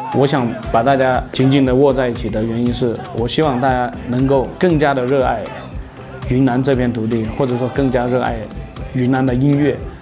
我想把大家紧紧地握在一起的原因是，我希望大家能够更加的热爱云南这片土地，或者说更加热爱云南的音乐。